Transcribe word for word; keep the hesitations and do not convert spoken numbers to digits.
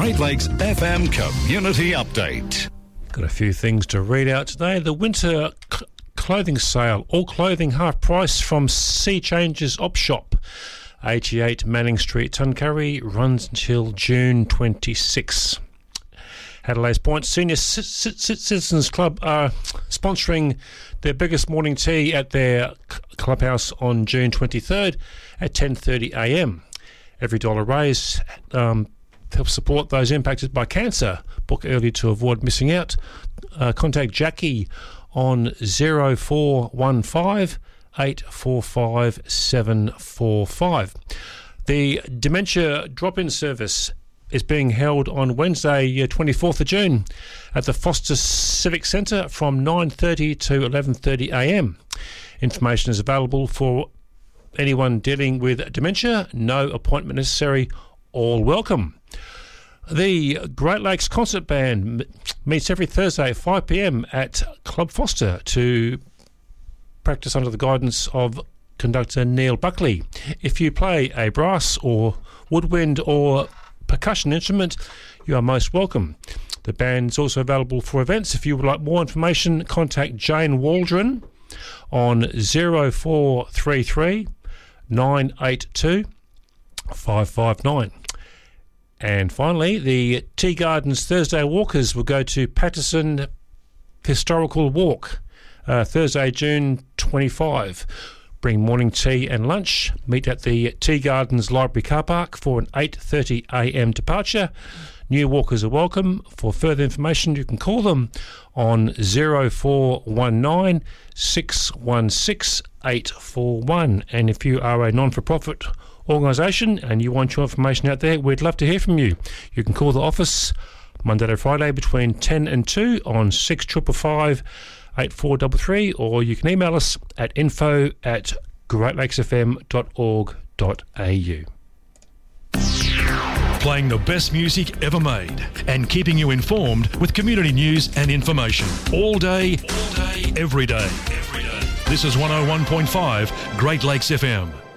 Great Lakes F M Community Update. Got a few things to read out today. The winter c- clothing sale, all clothing half price from Sea Changes Op Shop, eighty-eight Manning Street, Tuncurry, runs until June twenty-sixth. Adelaide's Point Senior C- C- Citizens Club are sponsoring their biggest morning tea at their c- clubhouse on June twenty-third at ten thirty a m. Every dollar raised um, helps support those impacted by cancer. Book early to avoid missing out. Uh, contact Jackie on zero four one five eight four five seven four five. The Dementia Drop-In Service is being held on Wednesday, twenty-fourth of June at the Foster Civic Centre from nine thirty to eleven thirty a m. Information is available for anyone dealing with dementia. No appointment necessary. All welcome. The Great Lakes Concert Band meets every Thursday at five p m at Club Foster to practice under the guidance of conductor Neil Buckley. If you play a brass or woodwind or percussion instrument, you are most welcome. The band is also available for events. If you would like more information, contact Jane Waldron on zero four three three nine eight two five five nine. And finally, the Tea Gardens Thursday Walkers will go to Patterson Historical Walk, uh, Thursday, June twenty-fifth. Bring morning tea and lunch. Meet at the Tea Gardens Library Car Park for an eight thirty a m departure. New walkers are welcome. For further information, you can call them on zero four one nine six one six eight four one. And if you are a non-for-profit organisation and you want your information out there, we'd love to hear from you. You can call the office Monday to Friday between ten and two on six five five five eight four three three, or you can email us at info at great lakes f m dot org dot a u. Playing the best music ever made and keeping you informed with community news and information all day, all day, every day, every day. This is one oh one point five Great Lakes F M.